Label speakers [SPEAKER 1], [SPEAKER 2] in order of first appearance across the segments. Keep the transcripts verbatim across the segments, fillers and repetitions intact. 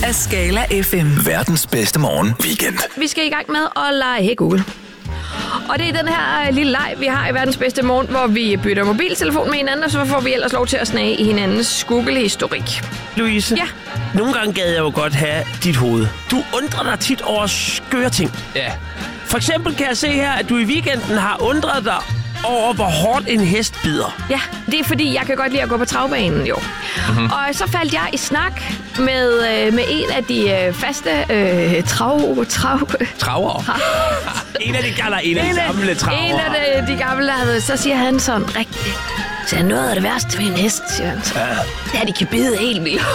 [SPEAKER 1] af Skala F M.
[SPEAKER 2] Verdens bedste morgen weekend.
[SPEAKER 3] Vi skal i gang med at lege Hey Google. Og det er den her lille leg, vi har i Verdens bedste morgen, hvor vi bytter mobiltelefon med hinanden, og så får vi ellers lov til at snage i hinandens Google-historik.
[SPEAKER 4] Louise,
[SPEAKER 3] Ja.
[SPEAKER 4] nogle gange gad jeg jo godt have dit hoved. Du undrer dig tit over skøre ting.
[SPEAKER 5] Ja.
[SPEAKER 4] For eksempel kan jeg se her, at du i weekenden har undret dig over, hvor hårdt en hest bider.
[SPEAKER 3] Ja, det er fordi, jeg kan godt lide at gå på travbanen, jo. Mm-hmm. Og så faldt jeg i snak med, øh, med en af de øh, faste øh, trav... trav
[SPEAKER 5] Traver.
[SPEAKER 4] En af de kalder en af de gamle traver.
[SPEAKER 3] En af de, de gamle, der havde, så siger han sådan rigtigt. Så er noget af det værste ved en hest, siger han så. Ja, de kan bide helt vildt.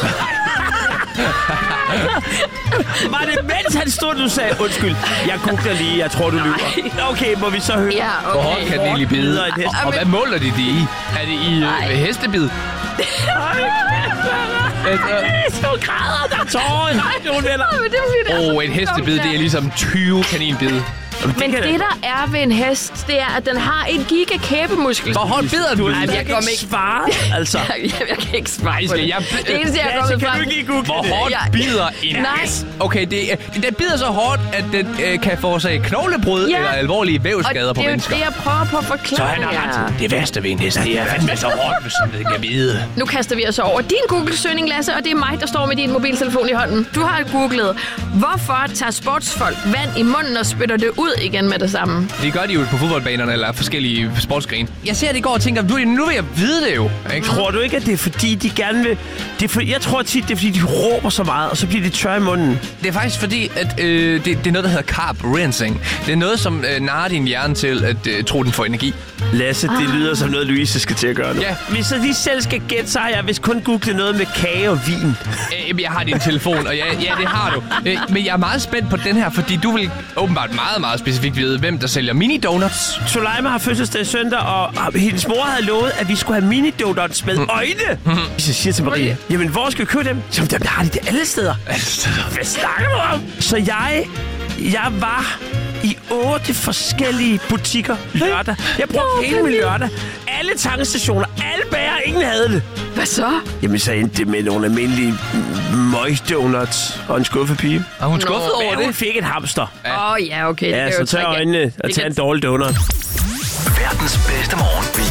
[SPEAKER 4] Var det mens han stod, du sagde, undskyld, jeg googler lige, jeg tror, du lyver. Okay, må vi så høre?
[SPEAKER 3] Ja, okay.
[SPEAKER 5] Hvor hårdt kan den egentlig bide?
[SPEAKER 4] Og,
[SPEAKER 5] Og, og hvad måler de det i? Er det i øh, hestebid?
[SPEAKER 4] Så græder der tårer. Nej, hun venner.
[SPEAKER 3] Men det er fordi, det er
[SPEAKER 5] Åh,
[SPEAKER 3] så
[SPEAKER 5] en hestebid, det er ligesom tyve kaninbid.
[SPEAKER 3] Men det, der er ved en hest, det er, at den har en giga kæbemuskel.
[SPEAKER 5] Hvor hårdt bider du?
[SPEAKER 4] Nej,
[SPEAKER 3] jeg
[SPEAKER 4] jeg kan
[SPEAKER 3] kom
[SPEAKER 4] ikke
[SPEAKER 3] ikke-
[SPEAKER 4] svare, altså.
[SPEAKER 3] Jeg, jeg kan ikke svare
[SPEAKER 5] Nej,
[SPEAKER 3] på
[SPEAKER 5] skal
[SPEAKER 3] det.
[SPEAKER 5] jeg...
[SPEAKER 3] Det eneste, jeg er
[SPEAKER 4] Lasse,
[SPEAKER 3] kommet
[SPEAKER 4] kan
[SPEAKER 3] frem...
[SPEAKER 4] du ikke lige google
[SPEAKER 5] Hvor
[SPEAKER 4] det?
[SPEAKER 5] hårdt
[SPEAKER 3] Jeg-
[SPEAKER 5] bider en
[SPEAKER 3] Nej.
[SPEAKER 5] hest? Okay, det, er- den bider så hårdt, at den øh, kan forårsage knoglebrud
[SPEAKER 3] Ja.
[SPEAKER 5] eller alvorlige
[SPEAKER 3] Og
[SPEAKER 5] vævsskader på
[SPEAKER 3] det er jo
[SPEAKER 5] mennesker.
[SPEAKER 3] det, jeg prøver på at forklare.
[SPEAKER 5] Så han har
[SPEAKER 3] jer.
[SPEAKER 5] ret. Det værste ved en hest, det er fandme så hårdt, hvis den kan bide.
[SPEAKER 3] Nu kaster vi os over din Google-søgning, Lasse, og det er mig, der står med din mobiltelefon i hånden. Du har googlet, hvorfor tager sportsfolk vand i munden og spytter det ud igen med det samme?
[SPEAKER 5] Det gør de jo på fodboldbanerne eller forskellige sportsgrene. Jeg ser det i går og tænker, nu, nu vil jeg vide det jo. Ikke?
[SPEAKER 4] Tror du ikke, at det er fordi, de gerne vil... Det er for... Jeg tror tit, det er fordi, de råber så meget, og så bliver de tør i munden.
[SPEAKER 5] Det er faktisk fordi, at øh, det, det er noget, der hedder carb rinsing. Det er noget, som øh, narrer din hjerne til at øh, tro, den får energi.
[SPEAKER 4] Lasse, det lyder som noget, Louise skal til at gøre nu.
[SPEAKER 5] Ja.
[SPEAKER 4] Hvis så lige selv skal gætte, så har jeg vist kun googlet noget med kage og vin.
[SPEAKER 5] Øh, jeg har din telefon, og ja, ja, det har du. Øh, men jeg er meget spændt på den her, fordi du vil åbenbart meget, meget specifikt vide, hvem der sælger mini-donuts.
[SPEAKER 4] Soleima har fødselsdag søndag, og hendes mor havde lovet, at vi skulle have mini-donuts med øjne. Mm. Så siger til Maria, jamen hvor skal vi købe dem? Så dem har de det alle steder. Hvad snakker du om? Så jeg, jeg var i otte forskellige butikker lørdag. Jeg brugte hele min lørdag. Alle tankstationer, alle bager, ingen havde det.
[SPEAKER 3] Hvad så?
[SPEAKER 4] Jamen, så endte det med nogle almindelige møgdonuts og en skuffepige.
[SPEAKER 5] Er hun skuffet over
[SPEAKER 4] Men hun
[SPEAKER 5] det?
[SPEAKER 4] fik et hamster.
[SPEAKER 3] Åh, oh, ja, okay. det
[SPEAKER 4] Ja,
[SPEAKER 3] kan
[SPEAKER 4] så
[SPEAKER 3] jo
[SPEAKER 4] tag
[SPEAKER 3] ikke-
[SPEAKER 4] øjnene og
[SPEAKER 3] det
[SPEAKER 4] tag
[SPEAKER 3] kan-
[SPEAKER 4] en dårlig donut.
[SPEAKER 2] Verdens bedste morgen weekend.